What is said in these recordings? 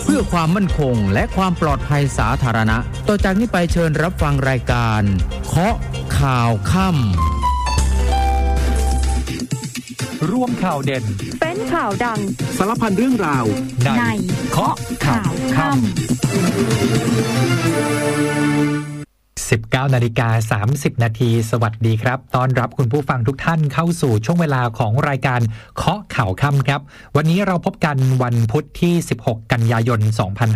เพื่อความมั่นคงและความปลอดภัยสาธารณะต่อจากนี้ไปเชิญรับฟังรายการเคาะข่าวค่ำร่วมข่าวเด่นเป็นข่าวดังสารพันเรื่องราวในเคาะข่าวค่ำ 19:30 นาทีสวัสดีครับต้อนรับคุณผู้ฟังทุกท่านเข้าสู่ช่วงเวลาของรายการเคาะข่าวค่ำครับวันนี้เราพบกันวันพุธที่16กันยายน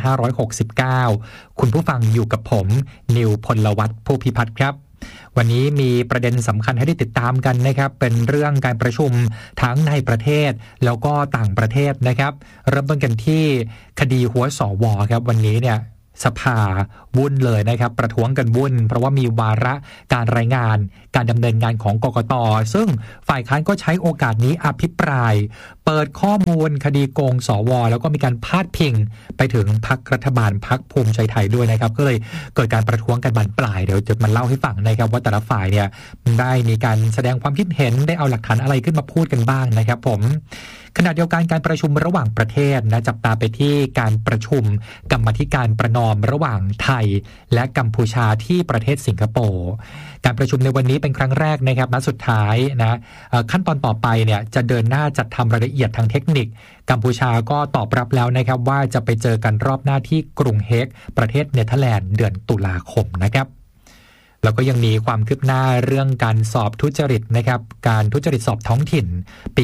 2569คุณผู้ฟังอยู่กับผมนิวพลวัฒน์ผู้พิพัฒน์ครับวันนี้มีประเด็นสำคัญให้ได้ติดตามกันนะครับเป็นเรื่องการประชุมทั้งในประเทศแล้วก็ต่างประเทศนะครับเริ่มต้นกันที่คดีหัวสวครับวันนี้เนี่ยสภาวุ่นเลยนะครับประท้วงกันวุ่นเพราะว่ามีวาระการรายงานการดำเนินงานของกกต.ซึ่งฝ่ายค้านก็ใช้โอกาสนี้อภิปรายเปิดข้อมูลคดีโกงสว.แล้วก็มีการพาดพิงไปถึงพรรครัฐบาลพรรคภูมิใจไทยด้วยนะครับก็เลยเกิดการประท้วงกันบานปลายเดี๋ยวจะมาเล่าให้ฟังนะครับว่าแต่ละฝ่ายเนี่ยได้มีการแสดงความคิดเห็นได้เอาหลักฐานอะไรขึ้นมาพูดกันบ้างนะครับผมขณะเดียวกันการประชุมระหว่างประเทศนะจับตาไปที่การประชุมกรรมาธิการประนอมระหว่างไทยและกัมพูชาที่ประเทศสิงคโปร์การประชุมในวันนี้เป็นครั้งแรกนะครับนัดสุดท้ายนะขั้นตอนต่อไปเนี่ยจะเดินหน้าจัดทำรายละเอียดทางเทคนิคกัมพูชาก็ตอบรับแล้วนะครับว่าจะไปเจอกันรอบหน้าที่กรุงเฮกประเทศเนเธอร์แลนด์เดือนตุลาคมนะครับแล้วก็ยังมีความคืบหน้าเรื่องการสอบทุจริตนะครับการทุจริตสอบท้องถิ่นปี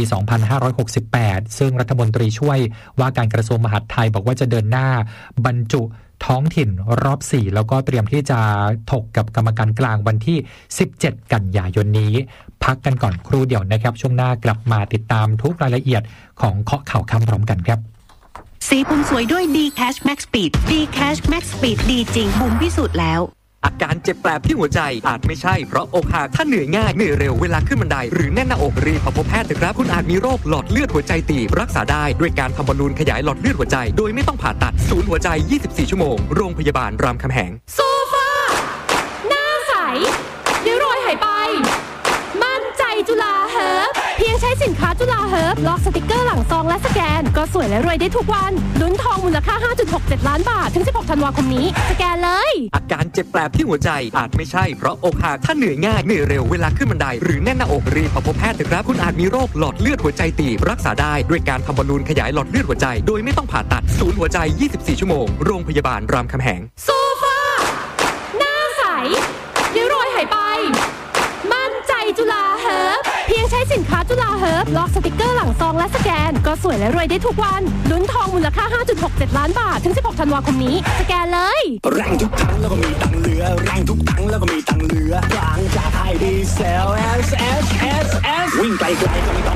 2568ซึ่งรัฐมนตรีช่วยว่าการกระทรวงมหาดไทยบอกว่าจะเดินหน้าบรรจุท้องถิ่นรอบ4แล้วก็เตรียมที่จะถกกับกรรมการกลางวันที่17กันยายนนี้พักกันก่อนครู่เดียวนะครับช่วงหน้ากลับมาติดตามทุกรายละเอียดของเคาะข่าวค่ำพร้อมกันครับสีผมสวยด้วย D-Cash Max Speed D-Cash Max Speed ดีจริงบุ๋มพิสูจน์แล้วอาการเจ็บแปลบที่หัวใจอาจไม่ใช่เพราะอกหักถ้าเหนื่อยง่ายเหนื่อยเร็วเวลาขึ้นบันไดหรือแน่นหน้าอกรีบพบแพทย์เถอะครับคุณอาจมีโรคหลอดเลือดหัวใจตีบรักษาได้ด้วยการทำบอลลูนขยายหลอดเลือดหัวใจโดยไม่ต้องผ่าตัดศูนย์หัวใจ24ชั่วโมงโรงพยาบาลรามคำแหงโซฟาหน้าใสริ้วรอยหายไปมั่นใจจุฬาเฮิร์บเพียงใช้สินค้าจุฬาเฮิร์บล็อกสติกเกอร์หลังซองและสแกนก็สวยและรวยได้ทุกวันลุ้นทองมูลค่า 5.67 ล้านบาทถึง16ธันวาคมนี้สแกนเลยอาการเจ็บแปลบที่หัวใจอาจไม่ใช่เพราะอกหักถ้าเหนื่อยง่ายเหนื่อยเร็วเวลาขึ้นบันไดหรือแน่นหน้าอกรีบพบแพทย์เถอะครับคุณอาจมีโรคหลอดเลือดหัวใจตีบรักษาได้ด้วยการทำบอลลูนขยายหลอดเลือดหัวใจโดยไม่ต้องผ่าตัดศูนย์หัวใจ24ชั่วโมงโรงพยาบาลรามคำแหงโซฟาหน้าใสริ้วรอยหายไปมั่นใจจุฬาเฮิร์บเพียงใช้สินค้าจุฬาเฮิร์บล็อกสติกเกอร์หลังซองและสแกนก็สวยและรวยได้ทุกวันลุ้นทองมูลค่า 5.67 ล้านบาทถึง16ธันวาคมนี้สแกนเลยแรงทุกตังแล้วก็มีตังเหลือแรงทุกตังแล้วก็มีตังเหลือบางจากไทยดีเซล S วิ่งไกลๆก็ไม่ต้อง